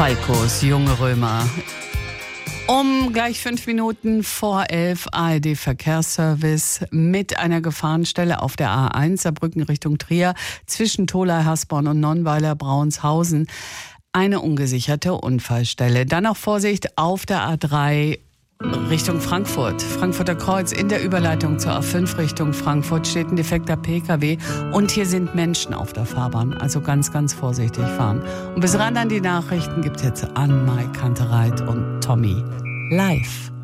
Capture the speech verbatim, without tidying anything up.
Falkos Junge Römer. Um gleich fünf Minuten vor elf A R D-Verkehrsservice mit einer Gefahrenstelle auf der A eins Saarbrücken Richtung Trier zwischen Tholey, Hasborn und Nonnweiler, Braunshaus. Eine ungesicherte Unfallstelle. Dann noch Vorsicht auf der A drei Richtung Frankfurt. Frankfurter Kreuz in der Überleitung zur A fünf Richtung Frankfurt steht ein defekter P K W und hier sind Menschen auf der Fahrbahn. Also ganz, ganz vorsichtig fahren. Und bis ran an die Nachrichten gibt es jetzt Ann-Mai Kantereit und Tommy live.